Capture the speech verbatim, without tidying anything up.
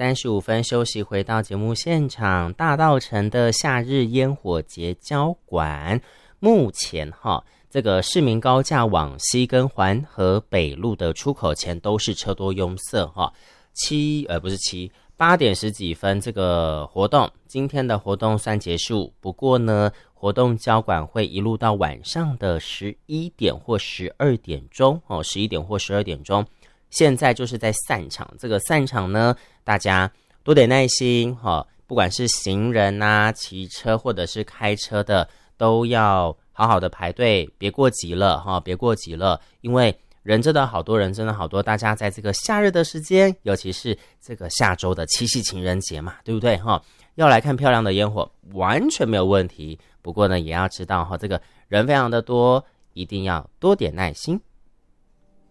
三十五分休息，回到节目现场。大稻埕的夏日烟火节交馆，目前哈这个市民高架往西跟环河北路的出口前都是车多拥塞哈。七呃不是七八点十几分，这个活动今天的活动算结束。不过呢，活动交馆会一路到晚上的十一点或十二点钟哦，十一点或十二点钟。现在就是在散场，这个散场呢，大家多点耐心哈、哦，不管是行人啊、骑车或者是开车的，都要好好的排队，别过急了哈、哦，别过急了，因为人真的好多人，真的好多，大家在这个夏日的时间，尤其是这个下周的七夕情人节嘛，对不对哈、哦？要来看漂亮的烟火，完全没有问题。不过呢，也要知道哈、哦，这个人非常的多，一定要多点耐心。